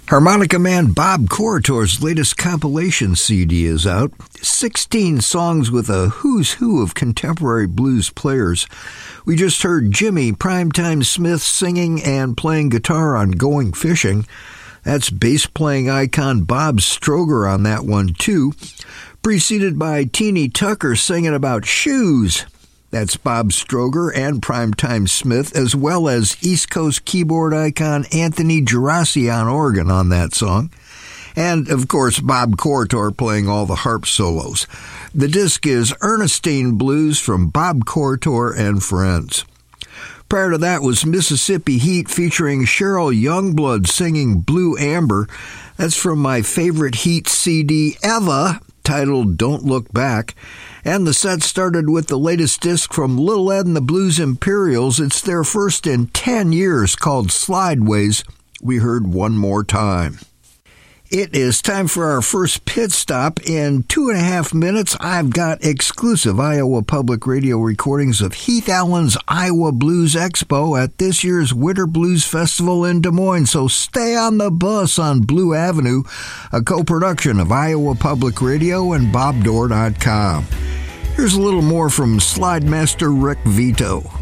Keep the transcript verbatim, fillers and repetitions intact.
Harmonica man Bob Corritor's latest compilation C D is out. sixteen songs with a who's who of contemporary blues players. We just heard Jimmy Primetime Smith singing and playing guitar on Going Fishing. That's bass-playing icon Bob Stroger on that one, too. Preceded by Teeny Tucker singing about shoes. That's Bob Stroger and Primetime Smith, as well as East Coast keyboard icon Anthony Gerasi on organ on that song. And, of course, Bob Corritor playing all the harp solos. The disc is Ernestine Blues from Bob Corritor and Friends. Prior to that was Mississippi Heat featuring Cheryl Youngblood singing Blue Amber. That's from my favorite Heat C D ever, titled Don't Look Back. And the set started with the latest disc from Little Ed and the Blues Imperials. It's their first in ten years, called Slideways. We heard One More Time. It is time for our first pit stop. In two and a half minutes, I've got exclusive Iowa Public Radio recordings of Heath Allen's Iowa Blues Expo at this year's Winter Blues Festival in Des Moines. So stay on the bus on Blue Avenue, a co-production of Iowa Public Radio and bob dore dot com. Here's a little more from Slide Master Rick Vito.